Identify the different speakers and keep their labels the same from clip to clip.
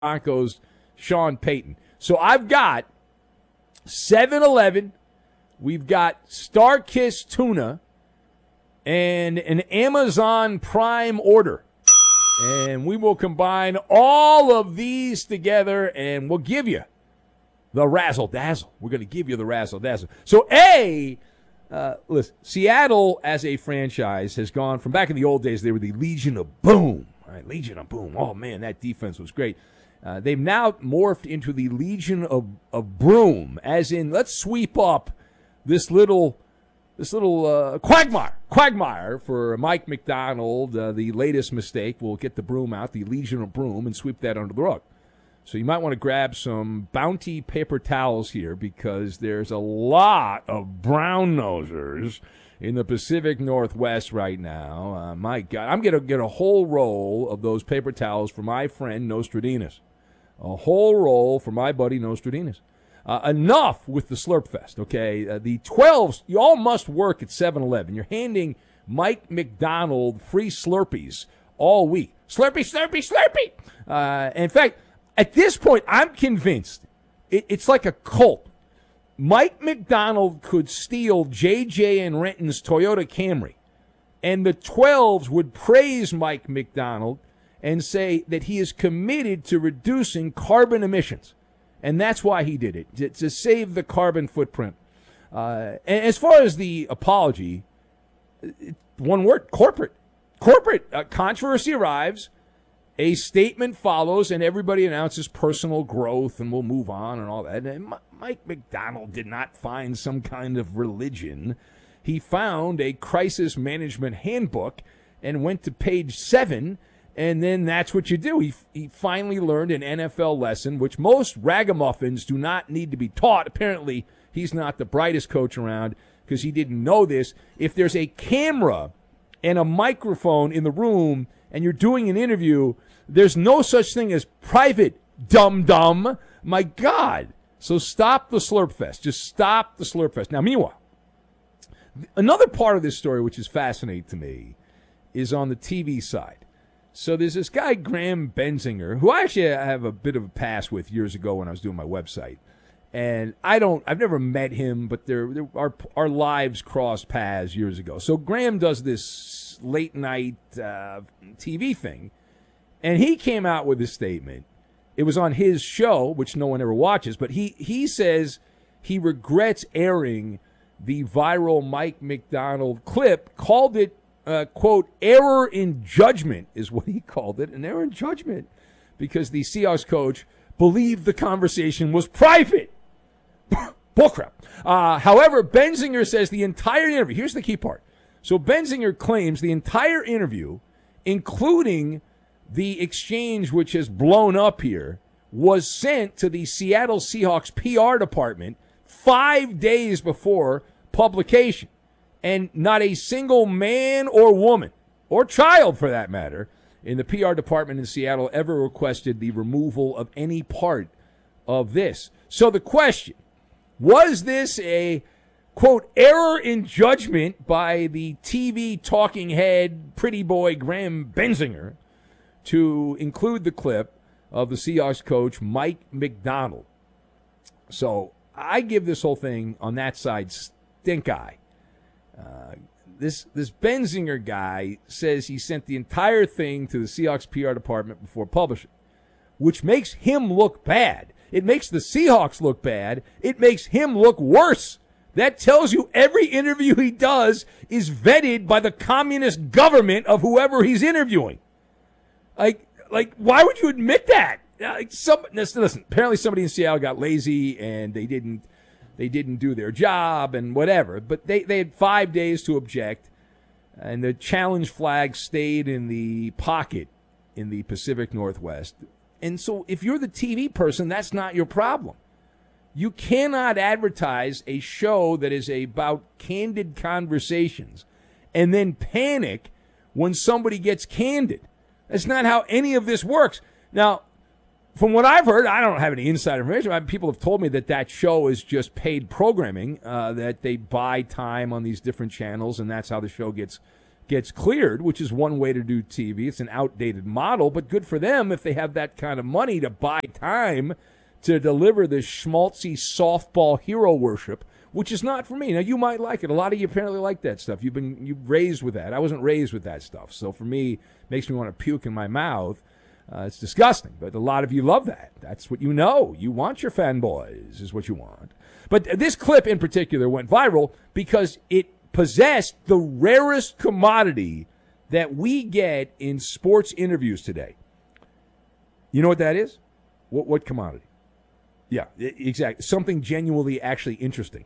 Speaker 1: Broncos, Sean Payton. So I've got 7-Eleven, we've got Starkist Tuna, and an Amazon Prime order. And we will combine all of these together, and we'll give you the razzle-dazzle. We're going to give you the razzle-dazzle. So, listen, Seattle as a franchise has gone from back in the old days, they were the Legion of Boom. All right, Legion of Boom. Oh, man, that defense was great. They've now morphed into the Legion of Broom, as in let's sweep up this little quagmire for Mike Macdonald. The latest mistake. We'll get the broom out, the Legion of Broom, and sweep that under the rug. So you might want to grab some Bounty paper towels here because there's a lot of brown nosers in the Pacific Northwest right now. My God, I'm going to get a whole roll of those paper towels for my friend Nostradamus. A whole roll for my buddy Nostradamus. Enough with the Slurp Fest, okay? The 12s, you all must work at 7-Eleven. You're handing Mike Macdonald free Slurpees all week. Slurpee, Slurpee, Slurpee! In fact, at this point, I'm convinced it's like a cult. Mike Macdonald could steal J.J. and Renton's Toyota Camry, and the 12s would praise Mike Macdonald and say that he is committed to reducing carbon emissions. And that's why he did it, to save the carbon footprint. And as far as the apology, one word, corporate. Corporate. Controversy arrives, a statement follows, and everybody announces personal growth, and we'll move on and all that. And Mike Macdonald did not find some kind of religion. He found a crisis management handbook and went to page 7. And then that's what you do. He finally learned an NFL lesson, which most ragamuffins do not need to be taught. Apparently, he's not the brightest coach around because he didn't know this. If there's a camera and a microphone in the room and you're doing an interview, there's no such thing as private, dum-dum. My God. So stop the Slurp Fest. Just stop the Slurp Fest. Now, meanwhile, another part of this story which is fascinating to me is on the TV side. So there's this guy, Graham Benzinger, who I actually have a bit of a pass with years ago when I was doing my website. And I've never met him, but our lives crossed paths years ago. So Graham does this late night TV thing, and he came out with a statement. It was on his show, which no one ever watches, but he says he regrets airing the viral Mike Macdonald clip, called it, quote, error in judgment is what he called it, an error in judgment, because the Seahawks coach believed the conversation was private. Bullcrap. However, Benzinger says the entire interview, here's the key part. So Benzinger claims the entire interview, including the exchange which has blown up here, was sent to the Seattle Seahawks PR department 5 days before publication. And not a single man or woman, or child for that matter, in the PR department in Seattle ever requested the removal of any part of this. So the question, was this a, quote, error in judgment by the TV talking head, pretty boy Graham Benzinger to include the clip of the Seahawks coach Mike Macdonald? So I give this whole thing on that side stink eye. This Benzinger guy says he sent the entire thing to the Seahawks PR department before publishing, which makes him look bad. It makes the Seahawks look bad. It makes him look worse. That tells you every interview he does is vetted by the communist government of whoever he's interviewing. Like, why would you admit that? Listen, apparently somebody in Seattle got lazy and they didn't do their job and whatever. But they had 5 days to object, and the challenge flag stayed in the pocket in the Pacific Northwest. And so if you're the TV person, that's not your problem. You cannot advertise a show that is about candid conversations and then panic when somebody gets candid. That's not how any of this works. Now, from what I've heard, I don't have any inside information. People have told me that show is just paid programming, that they buy time on these different channels, and that's how the show gets gets cleared, which is one way to do TV. It's an outdated model, but good for them if they have that kind of money to buy time to deliver this schmaltzy softball hero worship, which is not for me. Now, you might like it. A lot of you apparently like that stuff. You've raised with that. I wasn't raised with that stuff. So for me, it makes me want to puke in my mouth. It's disgusting, but a lot of you love that. That's what you know. You want your fanboys, is what you want. But this clip in particular went viral because it possessed the rarest commodity that we get in sports interviews today. You know what that is? What commodity? Yeah, exactly. Something genuinely actually interesting.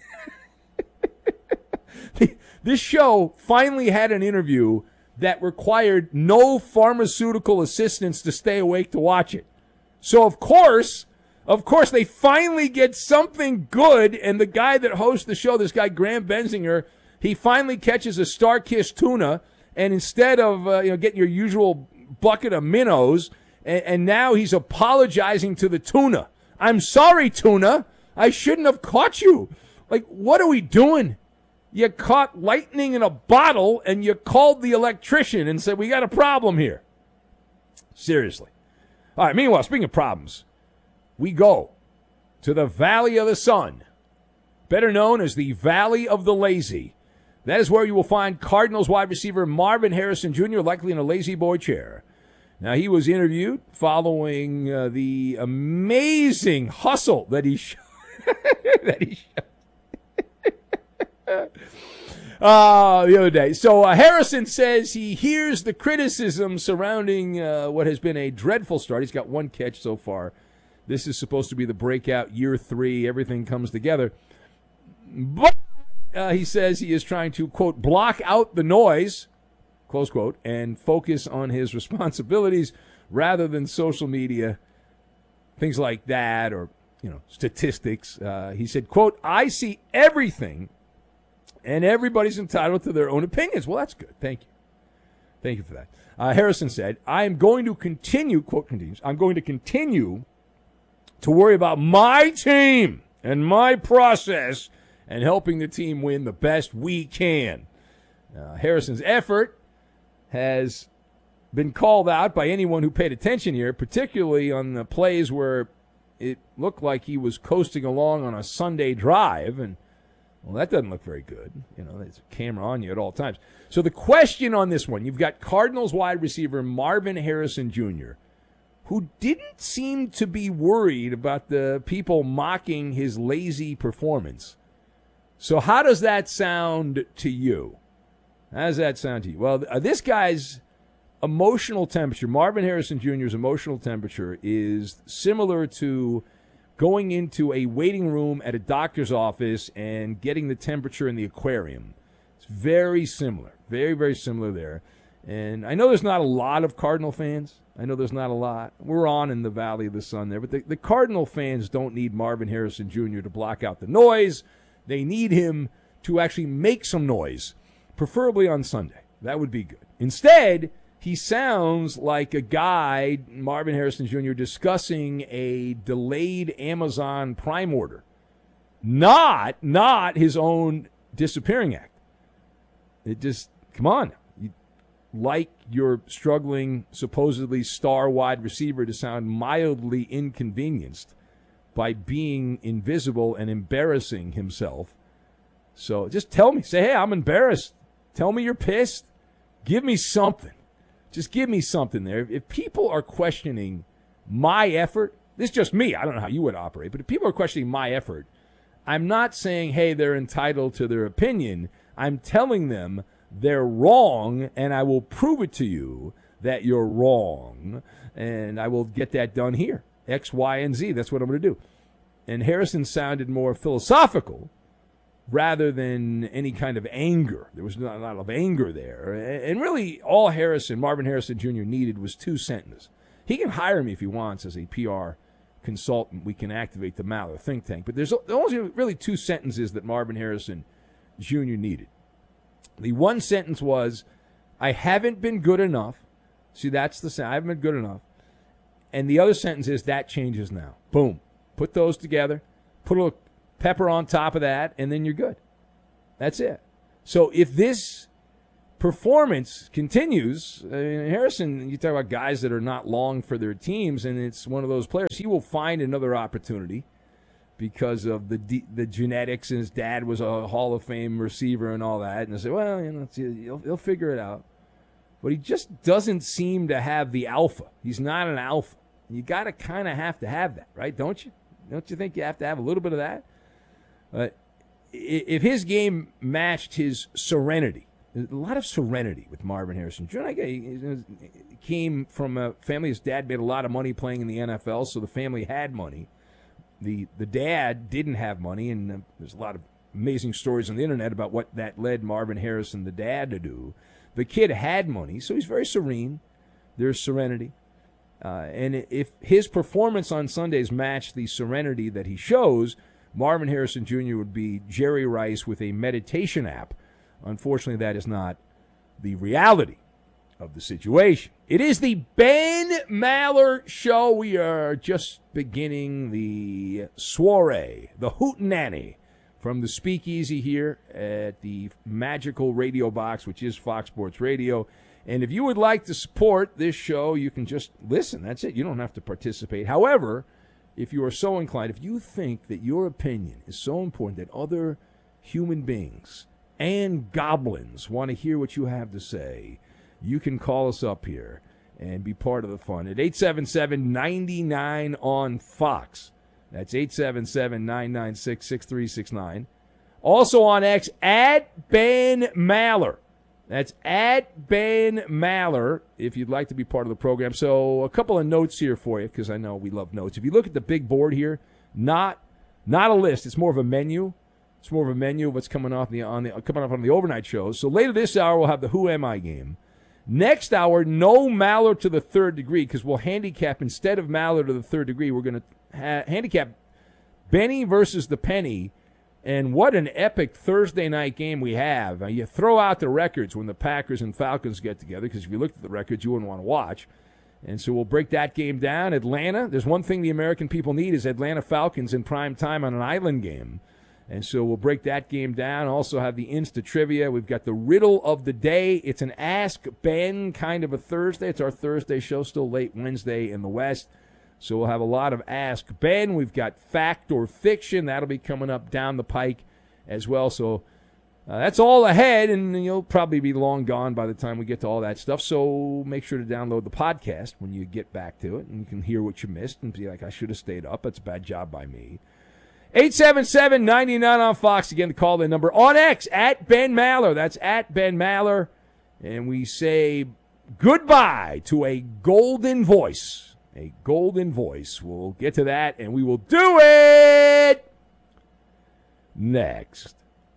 Speaker 1: This show finally had an interview that required no pharmaceutical assistance to stay awake to watch it. So, of course, they finally get something good, and the guy that hosts the show, this guy Graham Benzinger, he finally catches a Star-Kissed tuna, and instead of getting your usual bucket of minnows, and now he's apologizing to the tuna. I'm sorry, tuna. I shouldn't have caught you. Like, what are we doing? You caught lightning in a bottle, and you called the electrician and said, we got a problem here. Seriously. All right, meanwhile, speaking of problems, we go to the Valley of the Sun, better known as the Valley of the Lazy. That is where you will find Cardinals wide receiver Marvin Harrison Jr., likely in a lazy boy chair. Now, he was interviewed following the amazing hustle that he showed. The other day. So Harrison says he hears the criticism surrounding what has been a dreadful start. He's got one catch so far. This is supposed to be the breakout year 3. Everything comes together. But he says he is trying to, quote, block out the noise, close quote, and focus on his responsibilities rather than social media, things like that, or, statistics. He said, quote, I see everything, and everybody's entitled to their own opinions. Well, that's good. Thank you. Thank you for that. Harrison said, I am going to continue, quote continues, I'm going to continue to worry about my team and my process and helping the team win the best we can. Harrison's effort has been called out by anyone who paid attention here, particularly on the plays where it looked like he was coasting along on a Sunday drive, and well, that doesn't look very good. There's a camera on you at all times. So the question on this one, you've got Cardinals wide receiver Marvin Harrison Jr., who didn't seem to be worried about the people mocking his lazy performance. So how does that sound to you? How does that sound to you? Well, this guy's emotional temperature, Marvin Harrison Jr.'s emotional temperature, is similar to going into a waiting room at a doctor's office and getting the temperature in the aquarium. It's very similar. Very, very similar there. And I know there's not a lot of Cardinal fans. I know there's not a lot. We're on in the Valley of the Sun there. But the Cardinal fans don't need Marvin Harrison Jr. to block out the noise. They need him to actually make some noise, preferably on Sunday. That would be good. Instead, he sounds like a guy, Marvin Harrison Jr., discussing a delayed Amazon Prime order, not his own disappearing act. It just, come on. You like your struggling, supposedly star wide receiver to sound mildly inconvenienced by being invisible and embarrassing himself. So just tell me. Say, hey, I'm embarrassed. Tell me you're pissed. Give me something. Just give me something there. If people are questioning my effort, this is just me. I don't know how you would operate, but if people are questioning my effort, I'm not saying, hey, they're entitled to their opinion. I'm telling them they're wrong, and I will prove it to you that you're wrong, and I will get that done here. X, Y, and Z. That's what I'm going to do. And Harrison sounded more philosophical rather than any kind of anger. There was not a lot of anger there. And really, all Marvin Harrison Jr. needed was 2 sentences. He can hire me if he wants as a PR consultant. We can activate the Maller think tank. But there's only really 2 sentences that Marvin Harrison Jr. needed. The one sentence was, I haven't been good enough. See, that's the sentence. I haven't been good enough. And the other sentence is, that changes now. Boom. Put those together. Put a little pepper on top of that, and then you're good. That's it. So if this performance continues, Harrison, you talk about guys that are not long for their teams, and it's one of those players. He will find another opportunity because of the genetics, and his dad was a Hall of Fame receiver and all that. And they say, well, he'll figure it out. But he just doesn't seem to have the alpha. He's not an alpha. You got to kind of have to have that, right? Don't you? Don't you think you have to have a little bit of that? If his game matched his serenity, a lot of serenity with Marvin Harrison Jr. He came from a family. His dad made a lot of money playing in the NFL, so the family had money. The dad didn't have money, and there's a lot of amazing stories on the internet about what that led Marvin Harrison, the dad, to do. The kid had money, so he's very serene. There's serenity. And if his performance on Sundays matched the serenity that he shows, Marvin Harrison Jr. would be Jerry Rice with a meditation app. Unfortunately, that is not the reality of the situation. It is the Ben Maller Show. We are just beginning the soiree, the hootenanny, from the speakeasy here at the magical radio box, which is Fox Sports Radio. And if you would like to support this show, you can just listen. That's it. You don't have to participate. However, if you are so inclined, if you think that your opinion is so important that other human beings and goblins want to hear what you have to say, you can call us up here and be part of the fun at 877-99 on Fox. That's 877-996-6369. Also on X, at Ben Maller. That's at Ben Maller, if you'd like to be part of the program. So a couple of notes here for you, because I know we love notes. If you look at the big board here, not a list. It's more of a menu. It's more of a menu of what's coming up on the overnight shows. So later this hour, we'll have the Who Am I game. Next hour, no Maller to the third degree, because we'll handicap, instead of Maller to the third degree, we're going to handicap Benny versus the Penny. And what an epic Thursday night game we have. You throw out the records when the Packers and Falcons get together, because if you looked at the records, you wouldn't want to watch. And so we'll break that game down. Atlanta, there's one thing the American people need is Atlanta Falcons in prime time on an island game. And so we'll break that game down. Also have the Insta Trivia. We've got the Riddle of the Day. It's an Ask Ben kind of a Thursday. It's our Thursday show, still late Wednesday in the West. So we'll have a lot of Ask Ben. We've got Fact or Fiction. That'll be coming up down the pike as well. So that's all ahead, and you'll probably be long gone by the time we get to all that stuff. So make sure to download the podcast when you get back to it, and you can hear what you missed and be like, I should have stayed up. That's a bad job by me. 877-99 on Fox. Again, the call-in number on X, at Ben Maller. That's at Ben Maller. And we say goodbye to a golden voice. A golden voice. We'll get to that, and we will do it next.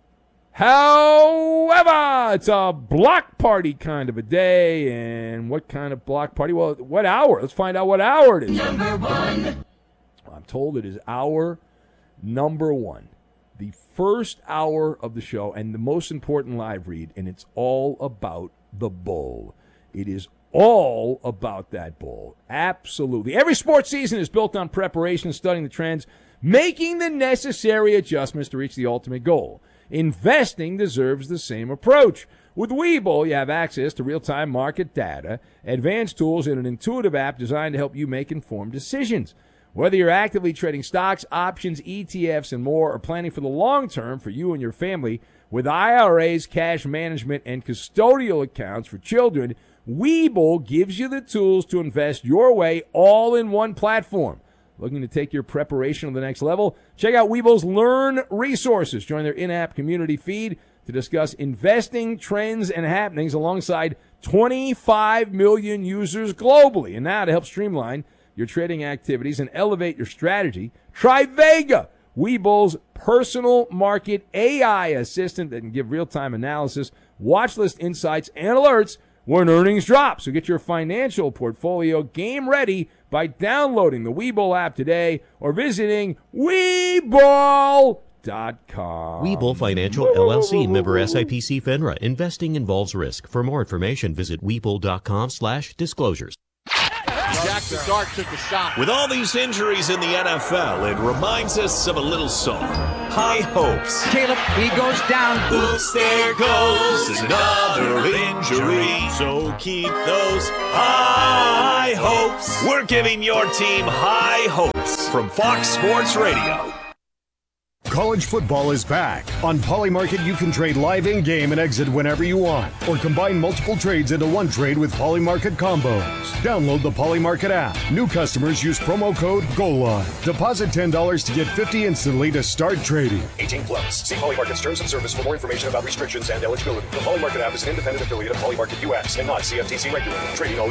Speaker 1: However, it's a block party kind of a day. And what kind of block party? Well, what hour? Let's find out what hour it is.
Speaker 2: Number one.
Speaker 1: I'm told it is hour number one, the first hour of the show, and the most important live read, and it's all about the Bull. It is all about that Bull. Absolutely. Every sports season is built on preparation, studying the trends, making the necessary adjustments to reach the ultimate goal. Investing deserves the same approach. With Webull, you have access to real-time market data, advanced tools, and an intuitive app designed to help you make informed decisions. Whether you're actively trading stocks, options, ETFs, and more, or planning for the long term for you and your family, with IRAs, cash management, and custodial accounts for children, Webull gives you the tools to invest your way all in one platform. Looking to take your preparation to the next level? Check out Webull's Learn resources. Join their in-app community feed to discuss investing trends and happenings alongside 25 million users globally. And now to help streamline your trading activities and elevate your strategy, try Vega, Webull's personal market AI assistant that can give real-time analysis, watch list insights, and alerts when earnings drop. So get your financial portfolio game ready by downloading the Webull app today or visiting Webull.com.
Speaker 3: Webull Financial LLC, member SIPC FINRA. Investing involves risk. For more information, visit Webull.com/disclosures.
Speaker 2: Jack the Dart took a shot.
Speaker 4: With all these injuries in the NFL, it reminds us of a little song. High hopes.
Speaker 5: Caleb, he goes down.
Speaker 4: Oops, there goes another injury. So keep those high hopes. We're giving your team high hopes from Fox Sports Radio.
Speaker 6: College football is back. On Polymarket, you can trade live in-game and exit whenever you want, or combine multiple trades into one trade with Polymarket combos. Download the Polymarket app. New customers use promo code GOLIVE. Deposit $10 to get $50 instantly to start trading.
Speaker 7: 18 plus. See Polymarket's terms of service for more information about restrictions and eligibility. The Polymarket app is an independent affiliate of Polymarket US and not CFTC regulated. Trading always